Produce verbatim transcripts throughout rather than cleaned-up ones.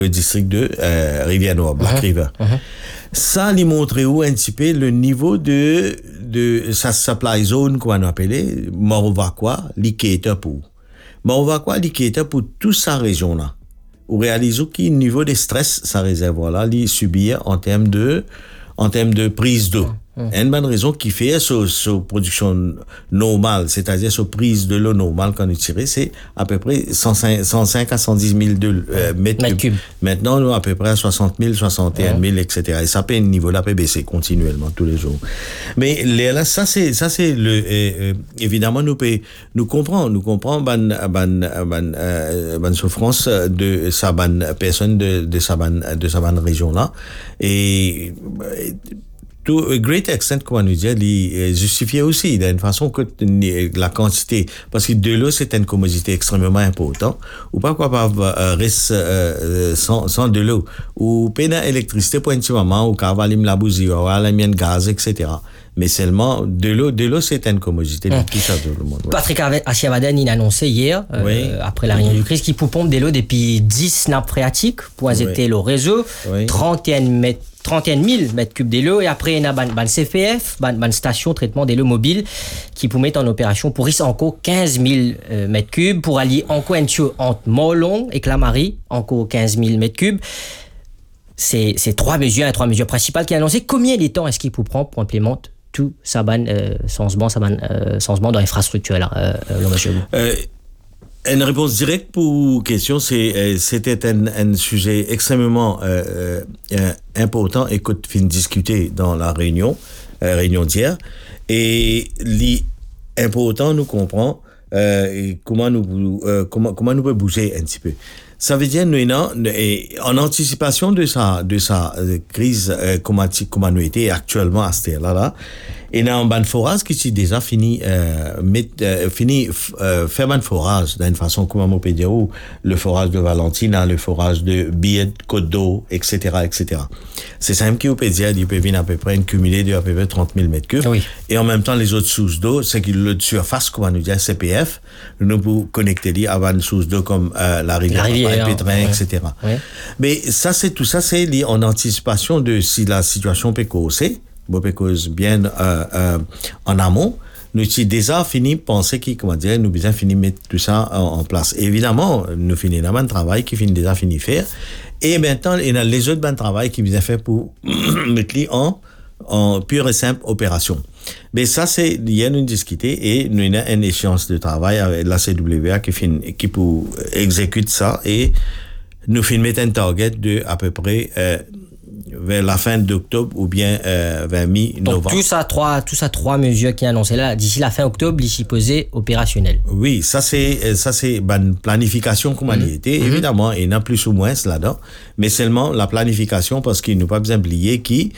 le district de euh, Rivière-Noire, Black uh-huh. River. Uh-huh. Ça, il montrait où un petit peu le niveau de, de sa supply zone, qu'on appelait, Morovaqua, l'Iketa pour. Morovaqua, l'Iketa pour toute sa région-là. On réalise qu'il niveau de stress, sa réservoir-là, il subit en termes de, en termes de prise d'eau. Mmh. Une bonne raison qui fait sa, sa production normale, c'est-à-dire sa prise de l'eau normale qu'on utilise, c'est à peu près cent cinq à cent dix mille de, euh, mètres cubes. Cube. Maintenant, nous, à peu près à soixante mille, soixante et un mille, mmh. et cetera. Et ça peut, le niveau là peut baisser continuellement tous les jours. Mais là, ça, c'est, ça, c'est le, euh, évidemment, nous peut, nous comprend, nous comprend, ban, ban, ban, euh, ban souffrance de sa ban personne de, de sa ban, de sa ban région là. Et, to a great extent, comment nous dire, il justifiait aussi d'une façon que la quantité, parce que de l'eau c'est une commodité extrêmement importante, ou pas quoi pas euh, reste euh, sans sans de l'eau, ou peine électricité pour un petit moment, ou cavalim la bougie, ou la mienne gaz, et cetera. Mais seulement de l'eau, de l'eau c'est une commodité de mmh. tout ça tout le monde. Ouais. Patrick Achiabaden il a annoncé hier, euh, oui. après la réunion mmh. du crise, qu'il pompe de l'eau depuis dix nappes phréatiques pour injecter oui. le réseau, oui. trente et un mètres trente et un mille mètres cubes d'eau, et après il y a ban C P F, ban, ban station traitement d'eau mobile qui pour mettre en opération pour risque encore quinze mille euh, mètres cubes pour allier encore un tuyau entre Morlon et Clamarie, encore quinze mille mètres cubes. C'est c'est trois mesures, hein, trois mesures principales qui a annoncé. Combien de temps est-ce qu'il faut prendre pour implémenter tout ça ban euh, changement ça ban euh, changement dans l'infrastructure là, euh, euh, monsieur euh, Une réponse directe pour question, c'est c'était un, un sujet extrêmement euh, euh, important et qu'on fin discuter dans la réunion euh, réunion d'hier, et l'important nous comprend euh, comment nous euh, comment comment nous peut bouger un petit peu. Ça veut dire nous en anticipation de sa de sa crise euh, comment comment nous était actuellement à cette là là. Et dans un ban forage qui s'est déjà fini, euh, met, euh, fini, euh, faire un forage d'une façon, comment on peut dire, où le forage de Valentina, le forage de Billet, Côte d'Eau, et cetera, et cetera. C'est simple qui peut dire, il peut venir à peu près une cumulée de à peu près trente mille mètres cubes. Oui. Et en même temps, les autres sources d'eau, c'est que le surface, comment on dit, C P F, nous pouvons connecter à une source d'eau comme, euh, la rivière, le Pétrin, ouais. et cetera. Ouais. Mais ça, c'est tout ça, c'est lié en anticipation de si la situation peut causer. Because bien euh, euh, en amont, nous avons déjà fini de penser que, comment dire, nous avons fini de mettre tout ça en, en place. Et évidemment, nous finissons un bon travail qui finit déjà fini de faire. Et maintenant, il y a les autres bons travail qui nous ont fait pour mettre en, en pure et simple opération. Mais ça, c'est, il y a une discuter et nous avons une échéance de travail avec la C W A qui fin, qui pour exécuter ça, et nous finissons mettre un target de à peu près, euh, vers la fin d'octobre ou bien euh, vers mi-novembre. Donc tout ça trois tout ça trois mesures qui sont annoncées là d'ici la fin octobre, ici posé opérationnel. Oui, ça c'est ça c'est une planification comme elle mmh. était. Mmh. Évidemment, il y en a plus ou moins là-dedans, mais seulement la planification, parce qu'il nous pas besoin d'oublier qui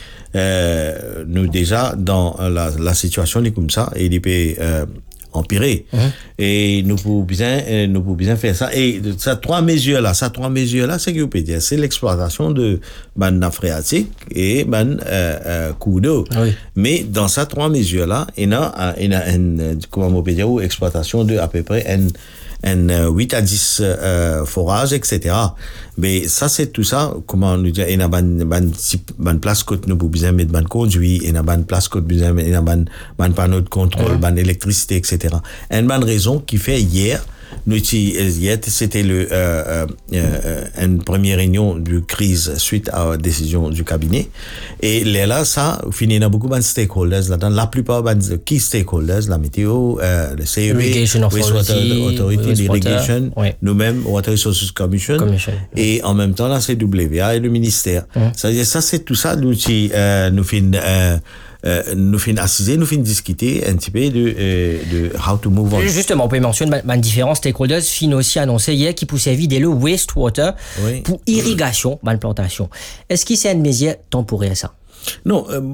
euh, nous déjà dans la la situation est comme ça, et il peut euh, empirer. Mmh. Et nous pouvons bien, nous pouvons bien faire ça. Et ça, trois mesures-là, ça, trois mesures-là, c'est que vous pouvez dire, c'est l'exploitation de, ban nappe phréatique et ban, euh, euh, cours d'eau. Oui. Mais dans ces trois mesures-là, il y a, il y a une, comment on peut dire, exploitation de, à peu près, une, une huit à dix, euh, forages, et cetera. Mais ça, c'est tout ça, comment nous dire, il y a une bonne place que nous pouvons bien mettre ban conduit, il y a une bonne place que nous pouvons mettre, il y a une bonne panneau de contrôle, bonne électricité, et cetera. Une bonne raison qui fait hier, nous, hier, c'était le, euh, euh, une première réunion de crise suite à la décision du cabinet. Et là, ça, finit dans beaucoup de stakeholders là-dedans. La plupart de key stakeholders, la météo, euh, le C E B, Wastewater Authority, l'Irrigation, oui. nous-mêmes, Water Resources Commission, Commission, et en même temps, la C W A et le ministère. Hum. C'est-à-dire, ça, c'est tout ça, nous, euh, nous finissons, euh, Euh, nous finissons assiser, nous finissons discuter un petit peu de, euh, de how to move on. Justement, on peut mentionner ma, ma différents stakeholders finissent aussi annoncé hier qui pour servir de l'eau wastewater oui. pour irrigation, ma plantation. Est-ce que c'est une mesure temporaire ça? Non, euh,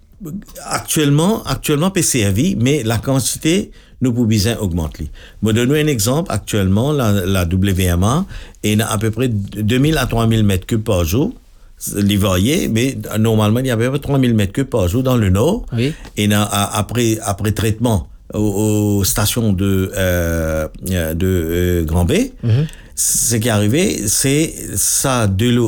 actuellement, actuellement peut servir, mais la quantité nous pouvons bien augmenter. Je vais donner un exemple. Actuellement, la, la W M A est à peu près deux mille à trois mille mètres cubes par jour. L'Ivoirier, mais normalement, il y avait à peu près trois mille mètres cubes par jour dans le nord. Oui. Et là, après, après traitement aux, aux stations de, euh, de euh, Grand B, mm-hmm. ce qui est arrivé, c'est ça de l'eau